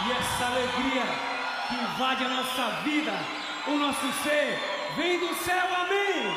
E essa alegria que invade a nossa vida, o nosso ser, vem do céu, amém!